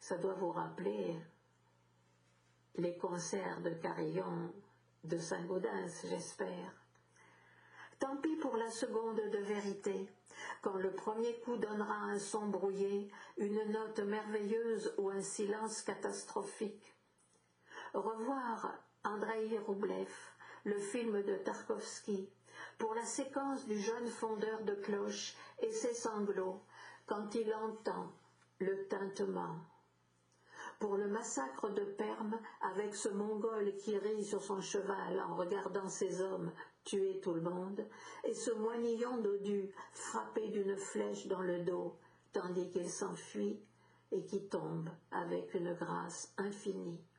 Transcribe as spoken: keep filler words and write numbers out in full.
Ça doit vous rappeler les concerts de carillon de Saint-Gaudens, j'espère. Tant pis pour la seconde de vérité, quand le premier coup donnera un son brouillé, une note merveilleuse ou un silence catastrophique. Revoir Andreï Roublev, le film de Tarkovsky, pour la séquence du jeune fondeur de cloches et ses sanglots, quand il entend le tintement. Pour le massacre de Perm, avec ce Mongol qui rit sur son cheval en regardant ses hommes tuer tout le monde, et ce moignillon dodu frappé d'une flèche dans le dos, tandis qu'il s'enfuit et qui tombe avec une grâce infinie.